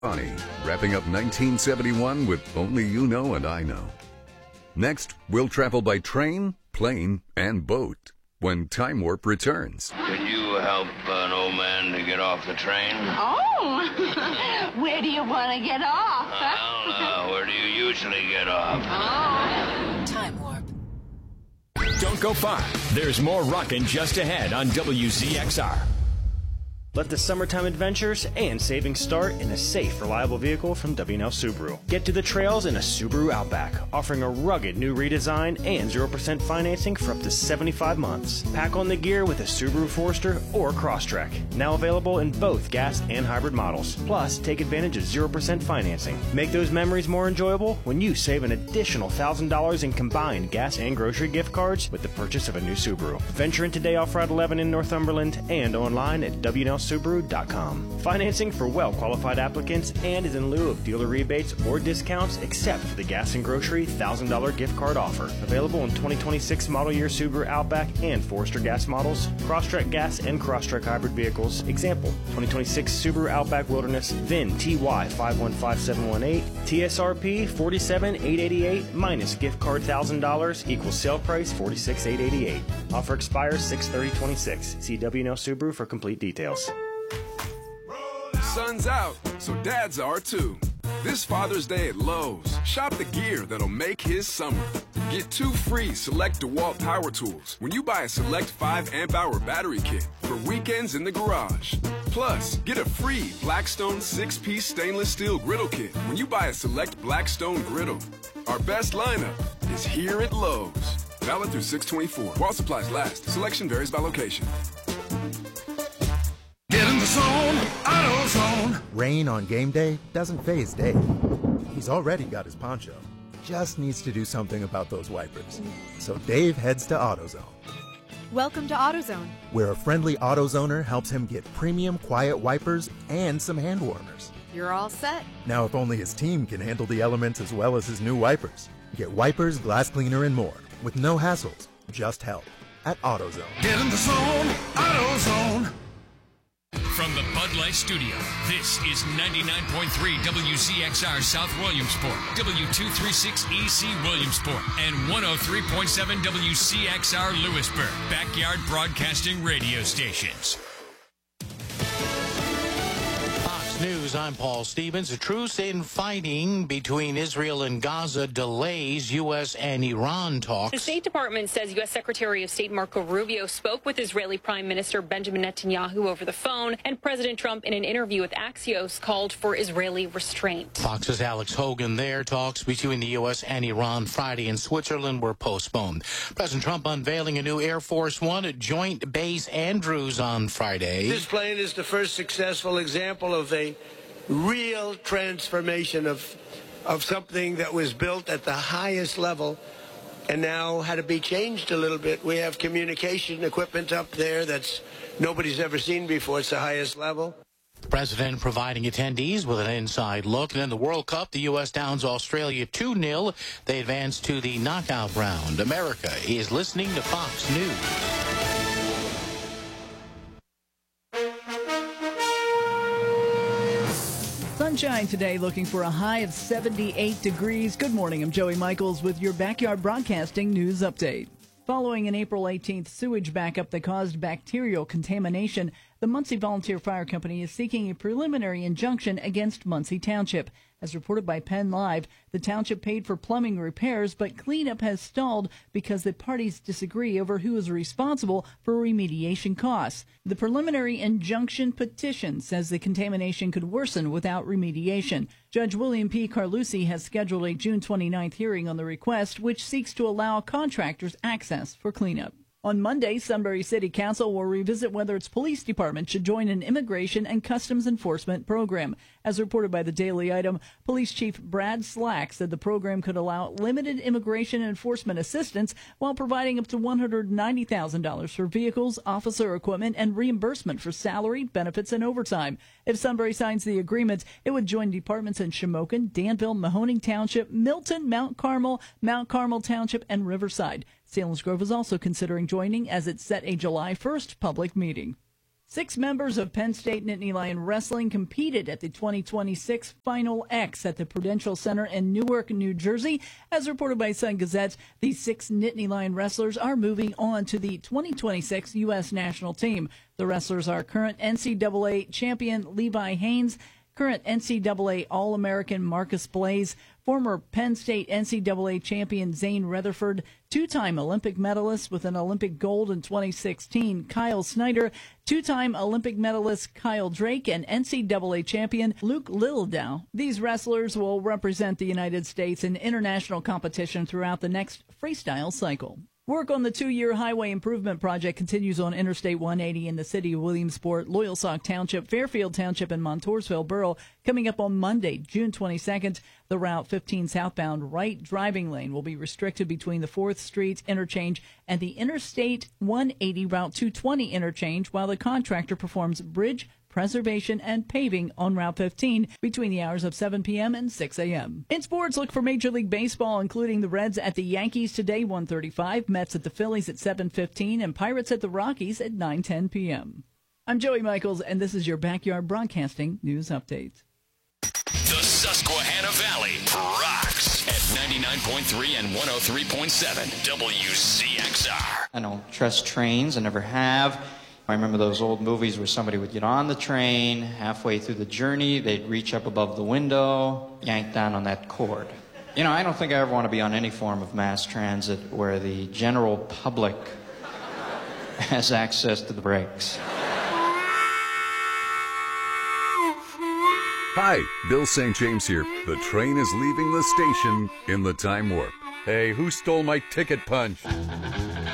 Bonnie, wrapping up 1971 with Only You Know and I Know. Next, we'll travel by train, plane, and boat when Time Warp returns. Could you help an old man to get off the train? Oh, where do you want to get off? Where do you usually get off? Oh. Time Warp. Don't go far. There's more rockin' just ahead on WZXR. Let the summertime adventures and savings start in a safe, reliable vehicle from W&L Subaru. Get to the trails in a Subaru Outback, offering a rugged new redesign and 0% financing for up to 75 months. Pack on the gear with a Subaru Forester or Crosstrek, now available in both gas and hybrid models. Plus, take advantage of 0% financing. Make those memories more enjoyable when you save an additional $1,000 in combined gas and grocery gift cards with the purchase of a new Subaru. Venture in today off Route 11 in Northumberland and online at WNLSubaru.com. Financing for well-qualified applicants and is in lieu of dealer rebates or discounts except for the gas and grocery $1,000 gift card offer. Available in 2026 model year Subaru Outback and Forester gas models, Crosstrek gas and Crosstrek hybrid vehicles. Example, 2026 Subaru Outback Wilderness, VIN TY 515718, TSRP 47888 minus gift card $1,000 equals sale price $46,888. Offer expires 6/30/26. See WNL Subaru for complete details. Sun's out, so dads are too. This Father's Day at Lowe's, shop the gear that'll make his summer. Get 2 free Select DeWalt power tools when you buy a Select 5 amp-hour battery kit for weekends in the garage. Plus, get a free Blackstone 6-piece stainless steel griddle kit when you buy a Select Blackstone griddle. Our best lineup is here at Lowe's. Valid through 6/24. While supplies last. Selection varies by location. Get in the zone, AutoZone. Rain on game day doesn't faze Dave. He's already got his poncho. Just needs to do something about those wipers. So Dave heads to AutoZone. Welcome to AutoZone, where a friendly AutoZoner helps him get premium quiet wipers and some hand warmers. You're all set. Now, if only his team can handle the elements as well as his new wipers. Get wipers, glass cleaner, and more with no hassles, just help at AutoZone. Get in the zone, AutoZone. From the Bud Light Studio, this is 99.3 WZXR South Williamsport, W236EC Williamsport, and 103.7 WCXR Lewisburg, backyard broadcasting radio stations. News, I'm Paul Stevens. A truce in fighting between Israel and Gaza delays U.S. and Iran talks. The State Department says U.S. Secretary of State Marco Rubio spoke with Israeli Prime Minister Benjamin Netanyahu over the phone, and President Trump, in an interview with Axios, called for Israeli restraint. Fox's Alex Hogan there. Talks between the U.S. and Iran Friday in Switzerland were postponed. President Trump unveiling a new Air Force One at Joint Base Andrews on Friday. This plane is the first successful example of a real transformation of something that was built at the highest level and now had to be changed a little bit. We have communication equipment up there that's nobody's ever seen before. It's the highest level. The president providing attendees with an inside look. And in the World Cup, the U.S. downs Australia 2-0. They advance to the knockout round. America is listening to Fox News. Sunshine today, looking for a high of 78 degrees. Good morning, I'm Joey Michaels with your Backyard Broadcasting News Update. Following an April 18th sewage backup that caused bacterial contamination, the Muncie Volunteer Fire Company is seeking a preliminary injunction against Muncie Township. As reported by Penn Live, the township paid for plumbing repairs, but cleanup has stalled because the parties disagree over who is responsible for remediation costs. The preliminary injunction petition says the contamination could worsen without remediation. Judge William P. Carlucci has scheduled a June 29th hearing on the request, which seeks to allow contractors access for cleanup. On Monday, Sunbury City Council will revisit whether its police department should join an immigration and customs enforcement program. As reported by the Daily Item, Police Chief Brad Slack said the program could allow limited immigration enforcement assistance while providing up to $190,000 for vehicles, officer equipment, and reimbursement for salary, benefits, and overtime. If Sunbury signs the agreement, it would join departments in Shamokin, Danville, Mahoning Township, Milton, Mount Carmel Township, and Riverside. Salinsgrove is also considering joining as it set a July 1st public meeting. 6 members of Penn State Nittany Lion Wrestling competed at the 2026 Final X at the Prudential Center in Newark, New Jersey. As reported by Sun Gazette, the 6 Nittany Lion wrestlers are moving on to the 2026 U.S. national team. The wrestlers are current NCAA champion Levi Haynes, current NCAA All-American Marcus Blaze, former Penn State NCAA champion Zane Rutherford, 2-time Olympic medalist with an Olympic gold in 2016 Kyle Snyder, 2-time Olympic medalist Kyle Drake, and NCAA champion Luke Lildow. These wrestlers will represent the United States in international competition throughout the next freestyle cycle. Work on the 2-year highway improvement project continues on Interstate 180 in the city of Williamsport, Loyalsock Township, Fairfield Township, and Montoursville Borough. Coming up on Monday, June 22nd, the Route 15 southbound right driving lane will be restricted between the 4th Street interchange and the Interstate 180 Route 220 interchange while the contractor performs bridge preservation and paving on Route 15 between the hours of 7 p.m. and 6 a.m. In sports, look for Major League Baseball, including the Reds at the Yankees today, 1:35, Mets at the Phillies at 7:15, and Pirates at the Rockies at 9:10 p.m. I'm Joey Michaels, and this is your Backyard Broadcasting News Update. The Susquehanna Valley rocks at 99.3 and 103.7 WCXR. I don't trust trains. I never have. I remember those old movies where somebody would get on the train, halfway through the journey, they'd reach up above the window, yank down on that cord. You know, I don't think I ever want to be on any form of mass transit where the general public has access to the brakes. Hi, Bill St. James here. The train is leaving the station in the time warp. Hey, who stole my ticket punch?